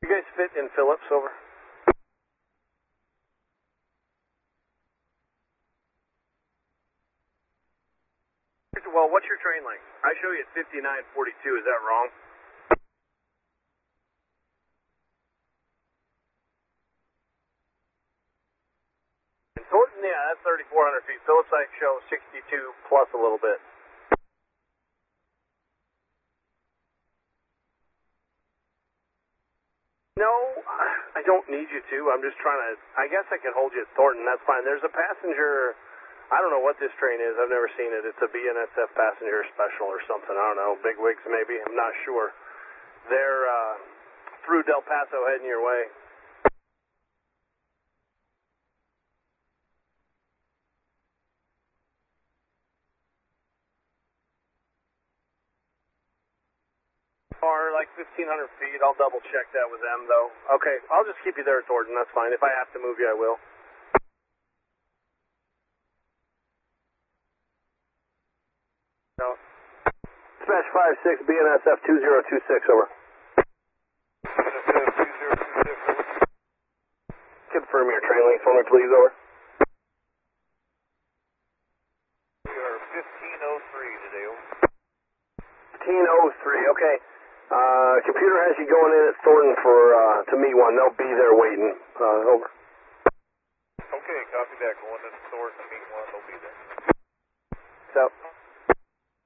You guys fit in Phillips, over? Well, what's your train length? I show you at 59.42, is that wrong? In Thornton, yeah, that's 3,400 feet. Phillips I show 62 plus a little bit. No, I don't need you to. I'm just trying to, I guess I could hold you at Thornton. That's fine. There's a passenger, I don't know what this train is. I've never seen it. It's a BNSF passenger special or something. I don't know. Big wigs maybe. I'm not sure. They're through Del Paso heading your way. Or like 1,500 feet. I'll double check that with them though. Okay, I'll just keep you there at Thornton. That's fine. If I have to move you, I will. No. Smash 5-6 BNSF 2026 over. Confirm your train length for me, please, over. We are 1503 today, over. 1503, okay. Computer has you going in at Thornton for to meet one. They'll be there waiting. Over. Okay, copy that. Going to Thornton to meet one. They'll be there. So.